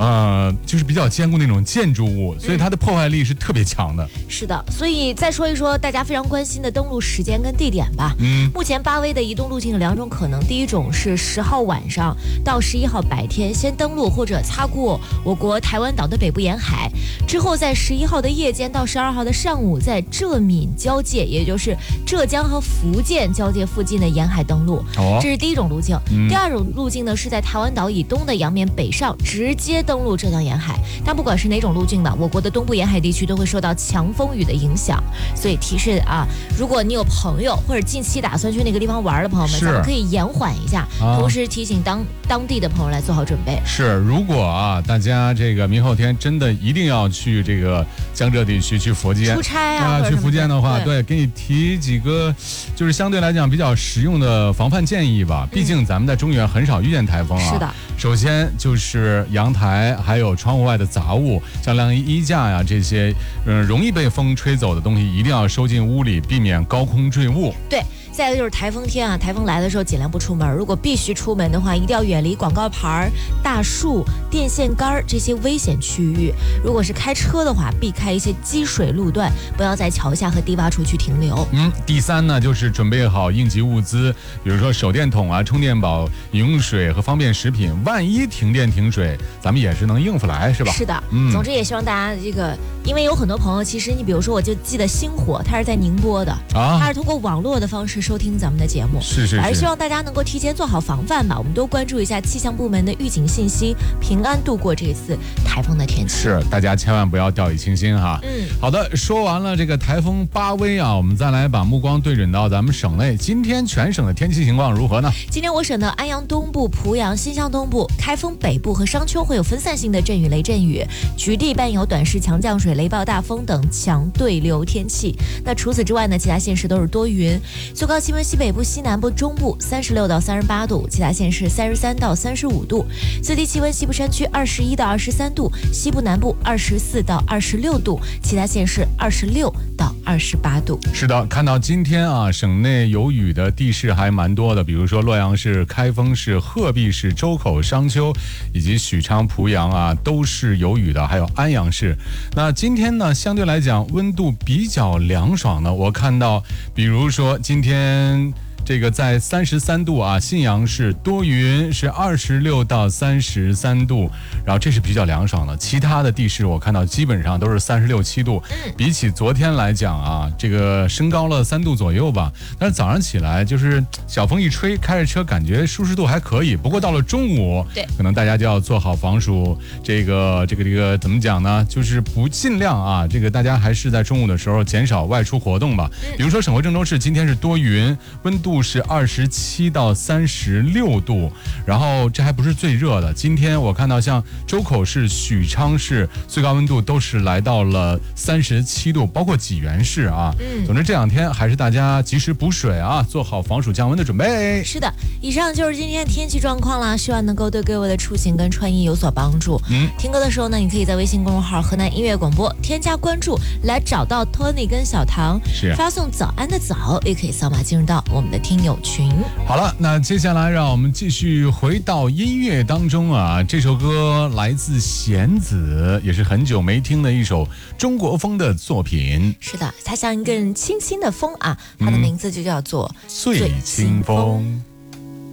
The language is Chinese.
就是比较坚固那种建筑物，所以它的破坏力是特别强的。 是的，所以再说一说大家非常关心的登陆时间跟地点吧。目前8威的移动路径有2种可能，第一种是10号晚上到11号白天先登陆或者擦过我国台湾岛的北部沿海，之后在11号的夜间到12号的上午在浙闽交界，也就是浙江和福建交界附近的沿海登陆。这是第一种路径。第二种路径呢是在台湾岛以东的洋面北上，直接登陆浙江沿海。但不管是哪种路径吧，我国的东部沿海地区都会受到强风雨的影响，所以提示啊，如果你有朋友或者近期打算去那个地方玩的朋友们，咱们可以延缓一下，同时提醒当地的朋友来做好准备。 是，如果啊大家这个明后天真的一定要去这个江浙地区去福建出差啊， 去福建的话，对，给你提几个就是相对来讲比较实用的防范建议吧。毕竟咱们在中原很少遇见台风啊。 是的。 首先就是阳台还有窗户外的杂物，像晾衣架呀这些，容易被风吹走的东西一定要收进屋里，避免高空坠物。 对。再一个就是台风天啊，台风来的时候尽量不出门，如果必须出门的话，一定要远离广告牌、大树、电线杆这些危险区域。如果是开车的话，避开一些积水路段，不要在桥下和低洼处去停留。 第三呢，就是准备好应急物资，比如说手电筒啊、充电宝、饮用水和方便食品。万一停电停水，咱们也是能应付来，是吧？ 是的。总之也希望大家这个，因为有很多朋友，其实你比如说，我就记得星火，他是在宁波的，他是通过网络的方式收听咱们的节目， 是还是希望大家能够提前做好防范吧。我们都关注一下气象部门的预警信息，平安度过这次台风的天气。 是，大家千万不要掉以轻心哈。好的，说完了这个台风8威啊，我们再来把目光对准到咱们省内，今天全省的天气情况如何呢？ 今天我省的安阳东部、濮阳、新乡东部、开封北部和商丘会有分散性的阵雨、雷阵雨，局地伴有短时强降水、雷暴大风等强对流天气。那除此之外呢，其他县市都是多云，最高气温西北部、西南部、中部36到38度，其他县市33到35度，最低气温西部山区21到23度，西部南部24到26度，其他县市26到28度。 是的，看到今天啊，省内有雨的地势还蛮多的，比如说洛阳市、开封市、鹤壁市、周口、商丘以及许昌、濮阳啊，都是有雨的，还有安阳市。那今天呢，相对来讲温度比较凉爽的，我看到比如说今天这个在33度啊，信阳市多云是26到33度，然后这是比较凉爽的。其他的地势我看到基本上都是36、7度，比起昨天来讲啊，这个升高了3度左右吧。但是早上起来就是小风一吹，开着车感觉舒适度还可以。不过到了中午， 对， 可能大家就要做好防暑，这个怎么讲呢？就是不尽量啊，这个大家还是在中午的时候减少外出活动吧。比如说省会郑州市今天是多云，温度是27到36度，然后这还不是最热的。今天我看到像周口市、许昌市最高温度都是来到了37度，包括济源市啊。总之这2天还是大家及时补水啊，做好防暑降温的准备。 是的，以上就是今天的天气状况啦，希望能够对各位的出行跟穿衣有所帮助。听歌的时候呢，你可以在微信公众号河南音乐广播添加关注，来找到 Tony 跟小唐，发送早安的早，也可以扫码进入到我们的听友群。 好了，那接下来让我们继续回到音乐当中啊。这首歌来自弦子，也是很久没听的一首中国风的作品。 是的，它像一根清新的风啊，它的名字就叫做醉清风。